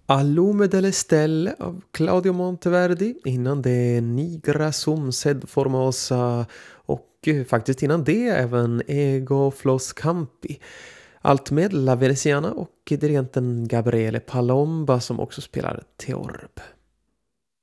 Allume delle Stelle av Claudio Monteverdi. Innan det Nigra Sum Sed Formosa och faktiskt innan det även Ego Flos Campi. Allt med La Veneziana och dirigenten Gabriele Palomba som också spelar Theorb.